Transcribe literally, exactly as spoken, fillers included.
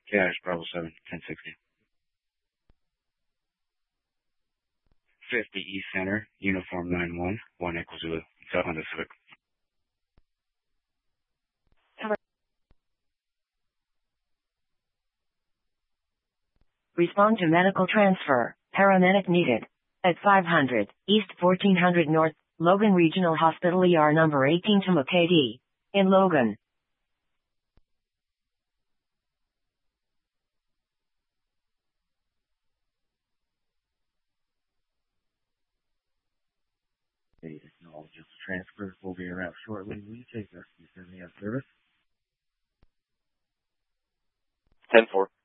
Cash, Bravo seven, ten sixty. fifty East Center, Uniform nine one, one Echo Zulu, South Honda Civic. Respond to medical transfer. Paramedic needed. At five hundred, East fourteen hundred North, Logan Regional Hospital E R number eighteen to M K D. In Logan. They acknowledge the transfer will be around shortly. Will you take us to service? ten four.